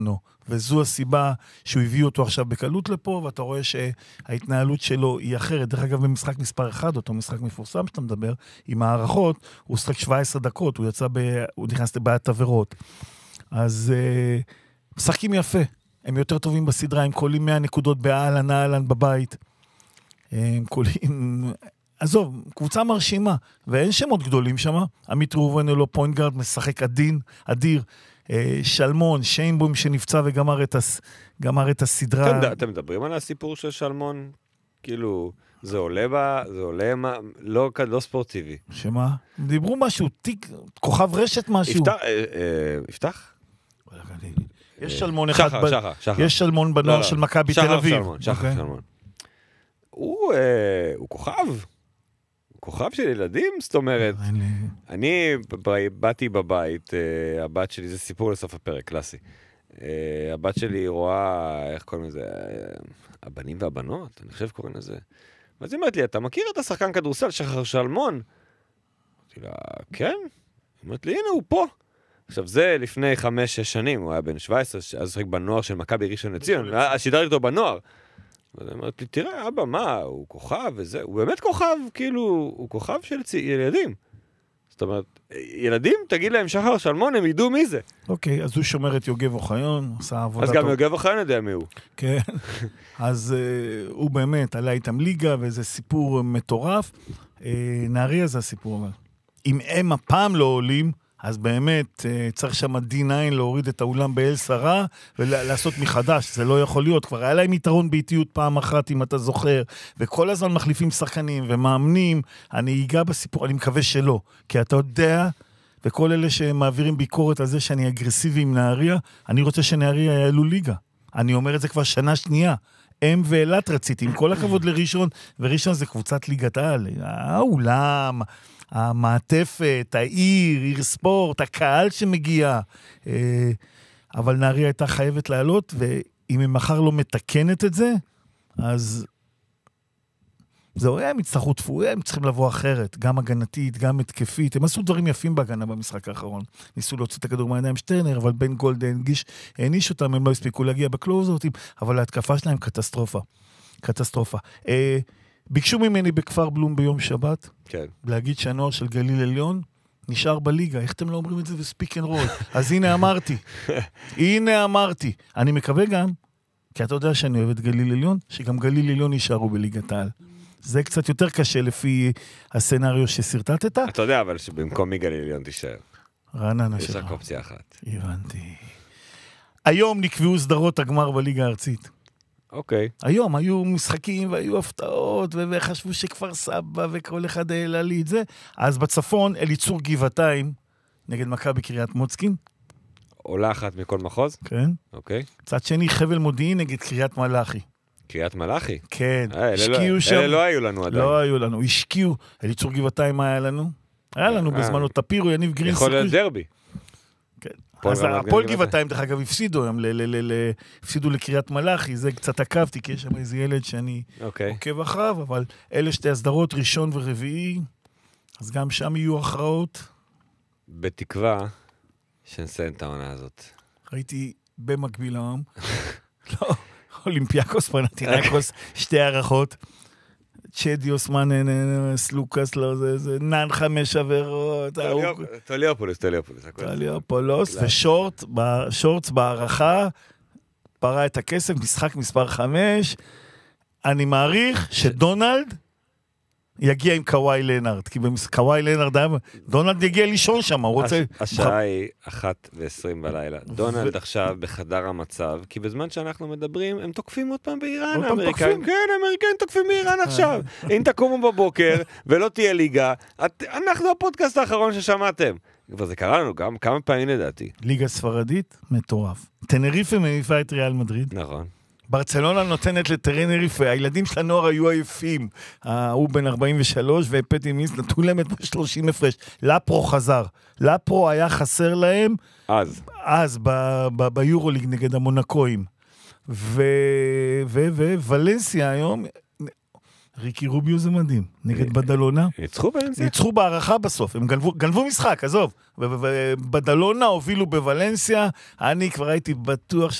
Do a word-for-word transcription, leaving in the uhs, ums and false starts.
וזו הסיבה שהוא הביא אותו עכשיו בקלות לפה, ואתה רואה שההתנהלות שלו היא אחרת. דרך אגב, במשחק מספר אחד, אותו משחק מפורסם שאתה מדבר, עם הערכות, הוא שחק שבע עשרה דקות, הוא יצא, ב... הוא נכנס לבעיית עבירות. אז uh, משחקים יפה, הם יותר טובים בסדרה, הם קולים מאה נקודות באלן, אלן בבית. הם קולים... עזוב, קבוצה מרשימה, ואין שמות גדולים שם. עמית ראובן הוא לא פוינט גארד, משחק עדין, אדיר. שלמון, שיינבוים שנפצע וגמר את, הס... גמר את הסדרה. אתם, אתם מדברים על הסיפור של שלמון? כאילו, זה עולה בה, זה עולה מה, לא, לא ספורטיבי. שמה? דיברו משהו, תיק, כוכב רשת משהו. יפתח? אה, אה, יפתח? יש שלמון אחד, שחר, ב... שחר, שחר. יש שלמון בנוער לא, של מכבי תל אביב. שלמון, שחר okay. שלמון. הוא, אה, הוא כוכב. כוכב של ילדים, זאת אומרת, אני באתי בבית, הבת שלי, זה סיפור לסוף הפרק, קלאסי. הבת שלי רואה, איך קוראים לזה, הבנים והבנות, אני חושב קוראים לזה. ואז היא אומרת לי, אתה מכיר את השחקן כדורסל, שחר שלמון? אמרתי לה, כן. היא אומרת לי, הנה, הוא פה. עכשיו, זה לפני חמש, שש שנים, הוא היה בן שבע עשרה, אז שחק בנוער של מכבי ראשון לציון, שידרתי אותו בנוער. ואני אומרת לי, תראה, אבא, מה, הוא כוכב וזה, הוא באמת כוכב, כאילו, הוא כוכב של ילדים. זאת אומרת, ילדים, תגיד להם שחר שלמון, הם ידעו מי זה. אוקיי, אז הוא שומר את יוגב אוחיון, עושה עבודה טוב. אז גם יוגב אוחיון יודע מי הוא. כן, אז הוא באמת עלה איתם ליגה, וזה סיפור מטורף. נהריה זה הסיפור, אבל. אם הם הפעם לא עולים, אז באמת צריך שם די תשע להוריד את האולם באל שרה ולעשות מחדש, זה לא יכול להיות, כבר היה להם יתרון באיטיות פעם אחת אם אתה זוכר, וכל הזמן מחליפים שחקנים ומאמנים, אני אגע בסיפור, אני מקווה שלא, כי אתה יודע, וכל אלה שמעבירים ביקורת על זה שאני אגרסיבי עם נהריה, אני רוצה שנהריה יעלו ליגה, אני אומר את זה כבר שנה שנייה, הם ואלת רציתי, עם כל הכבוד לראשון, וראשון זה קבוצת ליגת העל, האולם, המעטפת, העיר, עיר ספורט, הקהל שמגיע, אבל נהריה הייתה חייבת לעלות, ואם הם מחר לא מתקנת את זה, אז זהו, הם יצטרכו תפור, הם צריכים לבוא אחרת, גם הגנתית, גם התקפית, הם עשו דברים יפים בהגנה במשחק האחרון, ניסו להוציא את הכדור מהעיניים שטרנר, אבל בן גולדן גיש, העניש אותם, הם לא הספיקו להגיע בקלוזאוטים, אבל ההתקפה שלהם קטסטרופה, קטסטרופה. ביקשו ממני בכפר בלום ביום שבת, כן. להגיד שהנוער של גליל עליון נשאר בליגה. איך אתם לא אומרים את זה בספיק אנד רול? אז הנה אמרתי. הנה אמרתי. אני מקווה גם, כי אתה יודע שאני אוהב את גליל עליון, שגם גליל עליון נשארו בליגת העל. זה קצת יותר קשה לפי הסצנריו שסרטטת. אתה יודע, אבל שבמקום מגליל עליון תישאר. רעננה יש שלך. רק אופציה אחת. הבנתי. היום נקבעו סדרות הגמר בליגה הארצית. אוקיי. היום היו משחקים והיו הפתעות, וחשבו שכפר סבא וכל אחד העלה לי את זה. אז בצפון, אליצור גבעתיים, נגד מכבי קריית מוצקין. עולה אחת מכל מחוז? כן. אוקיי. צד שני, חבל מודיעין נגד קריית מלאכי. קריית מלאכי? כן. אה, השקיעו לא, שם. אלה לא היו לנו עדיין. לא היו לנו, השקיעו. אליצור גבעתיים היה לנו? היה לנו בזמנו, תפירו, יניב גרין. יכול להיות דרבי. כן. אז הפועל גבעתיים, דרך אגב, הפסידו, הפסידו לקריית מלאכי, זה קצת עקבתי, כי יש שם איזה ילד שאני עוקב אחריו, אבל אלה שתי הסדרות, ראשון ורביעי, אז גם שם יהיו הכרעות. בתקווה שנסיים את העונה הזאת. ראיתי במקביל העם, לא, אולימפיאקוס, פנתינאיקוס, שתי הערכות, צ'די אוסמן, סלוקס, לא, זה נן חמש עבירות. טוליופולוס, טוליופולוס. טוליופולוס, ושורטס בהערכה, פרה את הכסף, משחק מספר חמש, אני מעריך שדונלד יגיע עם קוואי לנארד, כי קוואי לנארד, דונלד יגיע לישון שם, הוא רוצה... השעה היא אחת ועשרים בלילה. דונלד עכשיו בחדר המצב, כי בזמן שאנחנו מדברים, הם תוקפים עוד פעם באיראן, האמריקאים. כן, האמריקאים תוקפים באיראן עכשיו. אם תקומו בבוקר ולא תהיה ליגה, אנחנו הפודקאסט האחרון ששמעתם. כבר זה קרה לנו גם כמה פעמים לדעתי. ליגה ספרדית, מטורף. טנריפה מניפה את ריאל מדריד. נכון. ברצלונה נותנת לטרנריפה, הילדים של הנוער היו עייפים, הוא בן ארבעים ושלוש, ופטי מיס נתנו להם את שלושים הפרש, לפרו חזר, לפרו היה חסר להם, אז, אז ביורוליג נגד המונקואים, ווולנסיה היום, ריקי רוביו זה מדהים, נגד בדלונה. ניצחו בוולנסיה? ניצחו בהערכה בסוף, הם גנבו, גנבו משחק, עזוב. ובדלונה הובילו בוולנסיה, אני כבר הייתי בטוח